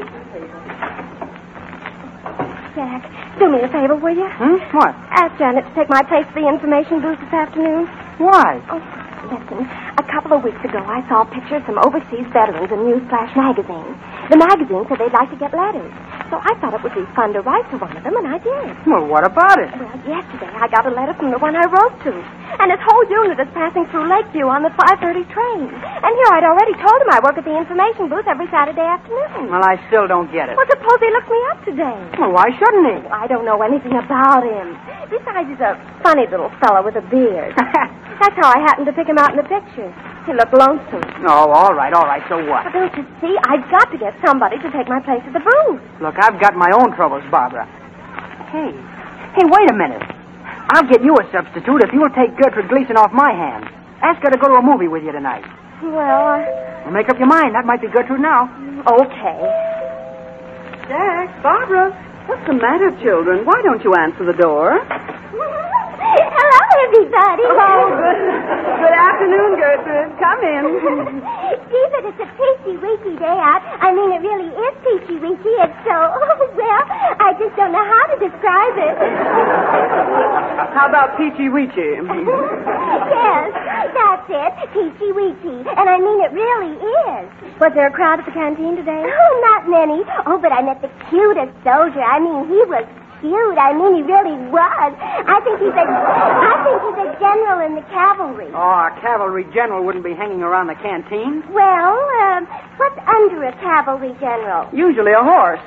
Jack, do me a favor, will you? What? Ask Janet to take my place at the information booth this afternoon. Why? Oh, listen. A couple of weeks ago, I saw pictures from overseas veterans in Newsflash magazine. The magazine said they'd like to get letters. So I thought it would be fun to write to one of them, and I did. Well, what about it? Well, yesterday I got a letter from the one I wrote to. And his whole unit is passing through Lakeview on the 5:30 train. And here I'd already told him I work at the information booth every Saturday afternoon. Well, I still don't get it. Well, suppose he looks me up today. Well, why shouldn't he? I don't know anything about him. Besides, he's a funny little fellow with a beard. That's how I happened to pick him out in the picture. He looked lonesome. Oh, all right, so what? But don't you see? I've got to get somebody to take my place at the booth. Look, I've got my own troubles, Barbara. Hey, wait a minute. I'll get you a substitute if you'll take Gertrude Gleason off my hands. Ask her to go to a movie with you tonight. Well, Make up your mind. That might be Gertrude now. okay. Jack, Barbara, what's the matter, children? Why don't you answer the door? Hello, everybody. Oh, good afternoon, Gertrude. Come in. Gee, but it's a peachy-weechy day out. I mean, it really is peachy-weechy. It's so, well, I just don't know how to describe it. How about Peachy Weechy? Yes, that's it, peachy-weechy. And I mean, it really is. Was there a crowd at the canteen today? Oh, not many. Oh, but I met the cutest soldier. I mean, he was cute. I mean, he really was. I think he's a general in the cavalry. Oh, a cavalry general wouldn't be hanging around the canteen. Well, what's under a cavalry general? Usually a horse.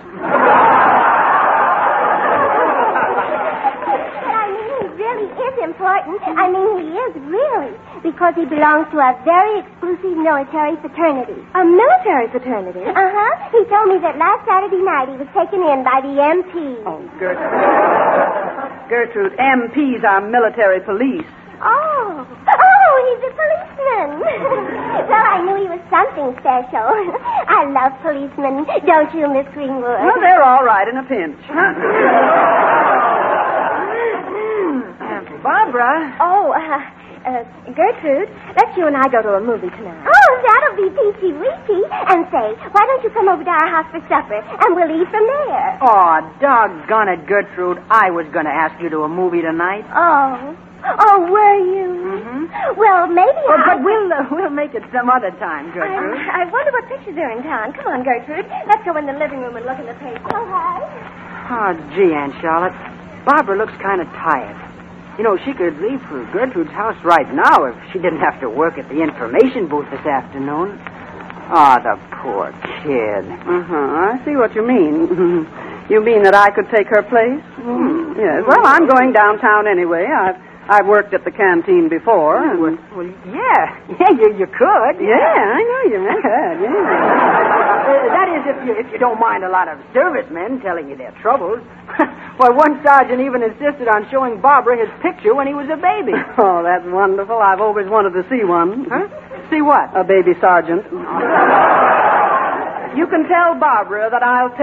But I mean, he really is important. I mean, he is really. Because he belongs to a very exclusive military fraternity. A military fraternity? Uh-huh. He told me that last Saturday night he was taken in by the MP. Oh, Gertrude, MPs are military police. Oh, he's a policeman. Well, I knew he was something special. I love policemen, don't you, Miss Greenwood? Well, they're all right in a pinch. Barbara. Oh, Gertrude, let's you and I go to a movie tonight. Oh, that'll be peachy-weechy. And say, why don't you come over to our house for supper, and we'll eat from there. Oh, doggone it, Gertrude. I was going to ask you to a movie tonight. Oh, were you? Mm-hmm. Well, maybe But we'll make it some other time, Gertrude. I wonder what pictures are in town. Come on, Gertrude. Let's go in the living room and look in the paper. All right. Oh, gee, Aunt Charlotte. Barbara looks kind of tired. You know, she could leave for Gertrude's house right now if she didn't have to work at the information booth this afternoon. Oh, the poor kid. I see what you mean. You mean that I could take her place? Yes. Well, I'm going downtown anyway. I've worked at the canteen before. Well, yeah, you could. Yeah, I know you could, yeah. That is, if you don't mind a lot of servicemen telling you their troubles. Well, one sergeant even insisted on showing Barbara his picture when he was a baby. Oh, that's wonderful. I've always wanted to see one. Huh? See what? A baby sergeant. You can tell Barbara that I'll